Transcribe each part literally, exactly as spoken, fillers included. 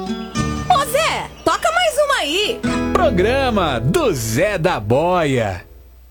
Ô Zé, toca mais uma aí. Programa do Zé da Boia.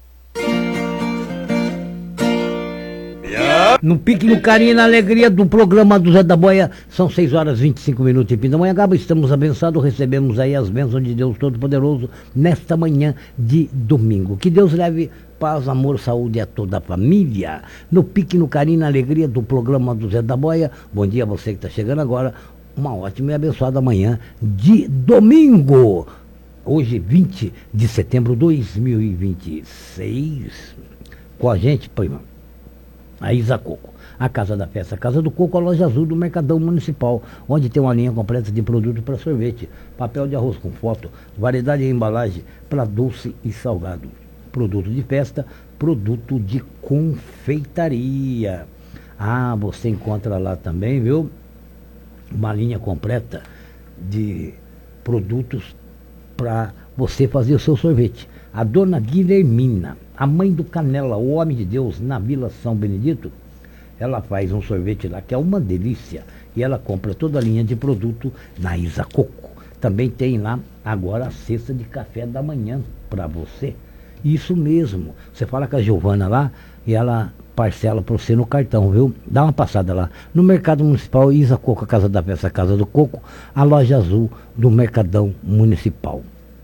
No pique, no carinho e na alegria do programa do Zé da Boia, são seis horas e vinte e cinco minutos em Pindamonhangaba. Estamos abençoados, recebemos aí as bênçãos de Deus Todo-Poderoso nesta manhã de domingo. Que Deus leve paz, amor, saúde a toda a família. No pique, no carinho e na alegria do programa do Zé da Boia. Bom dia a você que está chegando agora. Uma ótima e abençoada manhã de domingo. Hoje, vinte de setembro de dois mil e vinte e seis. Com a gente, prima, a Isa Coco, a Casa da Festa, a Casa do Coco, a Loja Azul do Mercadão Municipal, onde tem uma linha completa de produtos para sorvete, papel de arroz com foto, variedade de embalagem para doce e salgado, produto de festa, produto de confeitaria. Ah, você encontra lá também, viu? Uma linha completa de produtos para você fazer o seu sorvete. A dona Guilhermina, a mãe do Canela, o homem de Deus, na Vila São Benedito, ela faz um sorvete lá que é uma delícia. E ela compra toda a linha de produto na Isa Coco. Também tem lá agora a cesta de café da manhã para você. Isso mesmo. Você fala com a Giovana lá e ela parcela para você no cartão, viu? Dá uma passada lá. No Mercado Municipal, Isa Coco, a Casa da Festa, a Casa do Coco, a Loja Azul do Mercadão Municipal.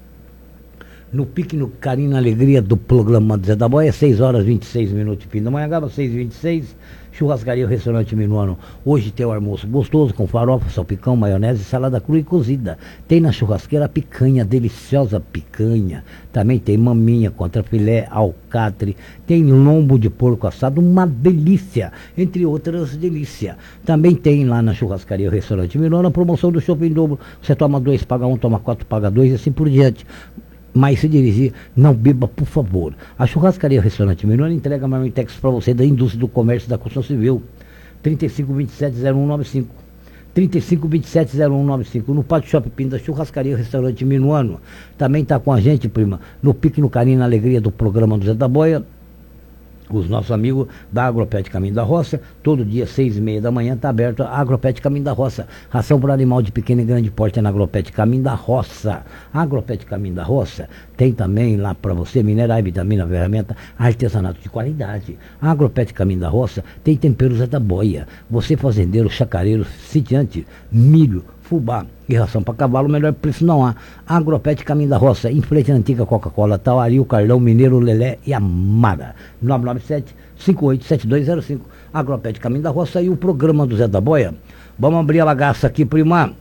No pique, no carinho, na alegria do programa do Zé da Boia, seis horas e vinte e seis minutos, fim da manhã, seis e vinte e seis, churrascaria, o restaurante Minuano. Hoje tem o almoço gostoso, com farofa, salpicão, maionese, salada crua e cozida. Tem na churrasqueira picanha, deliciosa picanha. Também tem maminha, contrafilé, alcatre. Tem lombo de porco assado, uma delícia, entre outras delícias. Também tem lá na churrascaria, o restaurante Minuano, a promoção do shopping dobro. Você toma dois, paga um, toma quatro, paga dois e assim por diante. Mas se dirigir, não beba, por favor. A churrascaria Restaurante Minuano entrega a Marmitex para você da indústria do comércio da construção civil. trinta e cinco, vinte e sete, zero um nove cinco. trinta e cinco, vinte e sete, zero um nove cinco. No Pátio Shopping Pinda, churrascaria Restaurante Minuano. Também está com a gente, prima, no pique, no carinho, na alegria do programa do Zé da Boia. Os nossos amigos da Agropet Caminho da Roça, todo dia, seis e meia da manhã, está aberto a Agropet Caminho da Roça. Ração para animal de pequeno e grande porte é na Agropet Caminho da Roça. A Agropet Caminho da Roça tem também lá para você minerais, vitamina, ferramenta, artesanato de qualidade. A Agropet Caminho da Roça tem temperos Zé da Boia. Você fazendeiro, chacareiro, sitiante, milho, fubá e ração para cavalo, melhor preço não há. Agropet Caminho da Roça, em frente à antiga Coca-Cola, Tauari, Carlão, Mineiro, Lelé e Amara. nove nove sete, cinco oito sete dois zero cinco. Agropet Caminho da Roça e o programa do Zé da Boia. Vamos abrir a bagaça aqui, prima.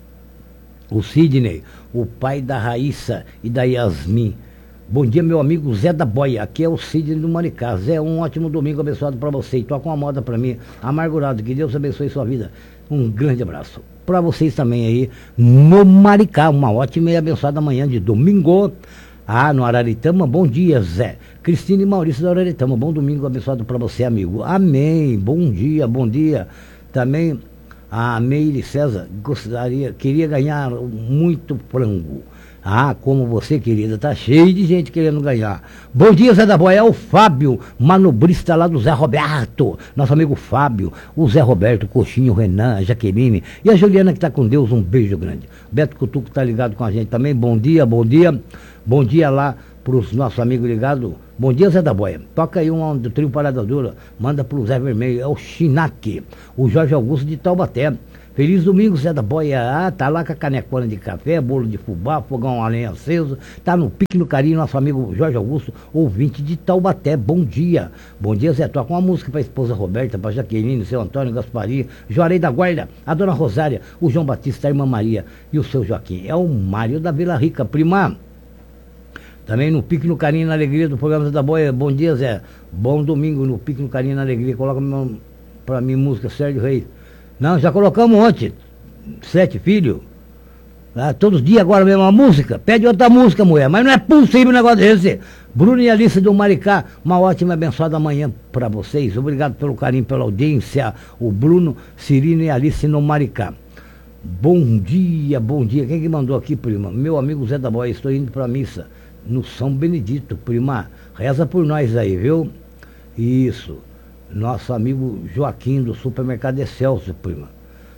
O Sidney, o pai da Raíssa e da Yasmin. Bom dia, meu amigo Zé da Boia. Aqui é o Sidney do Maricá. Zé, um ótimo domingo abençoado para você. E toca uma moda para mim. Amargurado, que Deus abençoe sua vida. Um grande abraço para vocês também aí no Maricá. Uma ótima e abençoada manhã de domingo. Ah, no Araritama, bom dia, Zé. Cristina e Maurício do Araritama, bom domingo abençoado para você, amigo. Amém, bom dia, bom dia. Também a Meire César gostaria, queria ganhar muito frango. Ah, como você, querida, tá cheio de gente querendo ganhar. Bom dia, Zé da Boia, é o Fábio, manobrista lá do Zé Roberto. Nosso amigo Fábio, o Zé Roberto, Coxinho, Renan, a Jaqueline e a Juliana que tá com Deus, um beijo grande. Beto Cutuco tá ligado com a gente também, bom dia, bom dia. Bom dia lá pros nossos amigos ligados. Bom dia, Zé da Boia. Toca aí um do trio Parada Dura, manda pro Zé Vermelho, é o Chinaque, o Jorge Augusto de Taubaté. Feliz domingo, Zé da Boia. Ah, tá lá com a canecona de café, bolo de fubá, fogão a lenha aceso. Tá no pique, no carinho, nosso amigo Jorge Augusto, ouvinte de Taubaté. Bom dia. Bom dia, Zé. Toca uma música pra esposa Roberta, pra Jaqueline, seu Antônio, Gaspari, Juarez da Guarda, a dona Rosária, o João Batista, a irmã Maria e o seu Joaquim. É o Mário da Vila Rica, prima. Também no pique, no carinho, na alegria do programa Zé da Boia. Bom dia, Zé. Bom domingo no pique, no carinho, na alegria. Coloca meu, pra mim música Sérgio Reis. Não, já colocamos ontem. Sete filhos. Ah, todos os dias agora mesmo uma música. Pede outra música, mulher. Mas não é possível um negócio desse. Bruno e Alice do Maricá. Uma ótima e abençoada manhã para vocês. Obrigado pelo carinho, pela audiência. O Bruno, Cirino e Alice no Maricá. Bom dia, bom dia. Quem que mandou aqui, prima? Meu amigo Zé da Boia. Estou indo para a missa no São Benedito, prima. Reza por nós aí, viu? Isso. Nosso amigo Joaquim do Supermercado Excelsior, prima.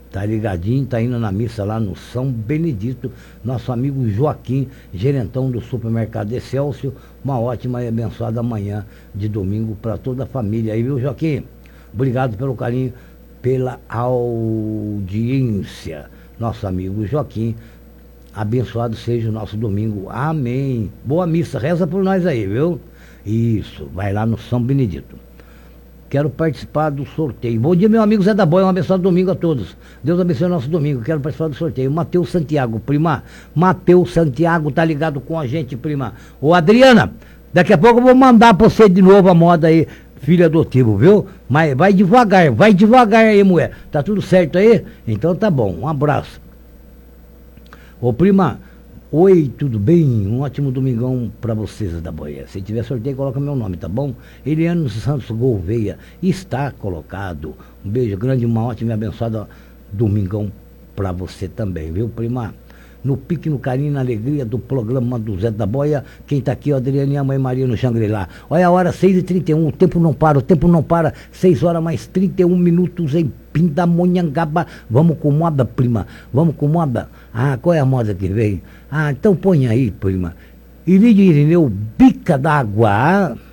Tá ligadinho, tá indo na missa lá no São Benedito. Nosso amigo Joaquim, gerentão do supermercado Excelsior. Uma ótima e abençoada manhã de domingo para toda a família aí, viu, Joaquim? Obrigado pelo carinho, pela audiência. Nosso amigo Joaquim, abençoado seja o nosso domingo. Amém. Boa missa, reza por nós aí, viu? Isso, vai lá no São Benedito. Quero participar do sorteio. Bom dia, meu amigo Zé da Boia. Um abençoado domingo a todos. Deus abençoe o nosso domingo. Quero participar do sorteio. Matheus Santiago, prima. Matheus Santiago tá ligado com a gente, prima. Ô, Adriana, daqui a pouco eu vou mandar pra você de novo a moda aí, filho adotivo, viu? Mas vai devagar, vai devagar aí, mulher. Tá tudo certo aí? Então tá bom. Um abraço. Ô, prima. Oi, tudo bem? Um ótimo domingão pra vocês da Boia. Se tiver sorteio, coloca meu nome, tá bom? Eliano Santos Gouveia está colocado. Um beijo grande, uma ótima e abençoada domingão pra você também, viu, prima? No pique, no carinho, na alegria do programa do Zé da Boia. Quem tá aqui, o Adriano e a mãe Maria no Xangri-Lá. Olha a hora, seis e trinta e um, o tempo não para, o tempo não para. seis horas mais trinta e um minutos em Pindamonhangaba. Vamos com moda, prima. Vamos com moda. Ah, qual é a moda que vem? Ah, então põe aí, prima. Irídio Irineu, Bica d'Água.